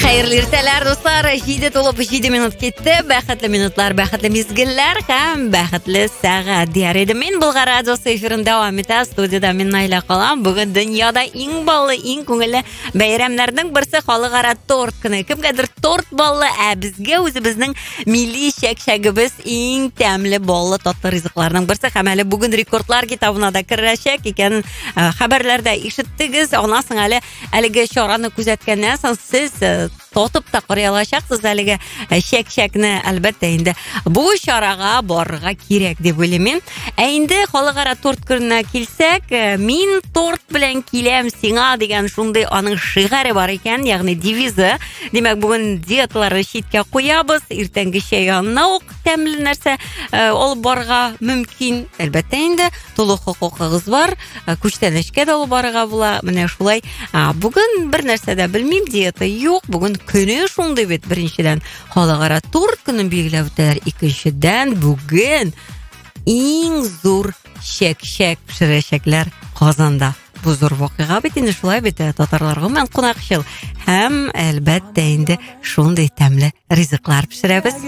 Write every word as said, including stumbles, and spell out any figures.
Hayırlı irteler dostlar. Jide tolup jide minut ketdi. Бәхетле минутлар, бәхетле мизгилләр һәм бәхетле сәгать дияр иде. Мин Булгар радиосы эфирен дәвам итә. Студияда мин Найла калам. Бүген дөньяда иң баллы, иң күңелле бәйрәмнәрнең берсе халыкара торт көне. Кемгәдер торт баллы, ә безгә үзебезнең милли чәкчәгебез иң тәмле баллы татлы ризыкларның берсе. Һәм әле бүген рекордлар китабына да керәчәк икән хәбәрләрдә ишеттегез. Анасың әле әлеге чараны күзәткәннән соң сез тотып та карый алачаксыз әлеге чәк-чәкне. Әлбәттә инде бу чарага барырга кирәк дип уйлыйм. Ә инде халыкара торт көненә килсәк, мин торт белән киләм сиңа дигән шундый аның шигъре бар икән, ягъни девизы. Димәк, бүген диеталарны читкә куябыз, иртәнгечә янына ук тәмле нәрсә алып барырга мөмкин. Әлбәттә инде тулы хокукыгыз бар, күчтәнешкә дә алып барырга була. Менә шулай. Бүген бер нәрсә дә белмим, диета юк. Бүген көне шундый бит. Беренчедән халыкара торт көнен билгеләп үтәләр. Икенчедән бүген иң зур чәк-чәк пешерәчәкләр Казанда. Бу зур вакыйга бит инде шулай бит. Татарларга мен кунакчыл һәм әлбәттә инде шундый тәмле ризыклар пешерәбез.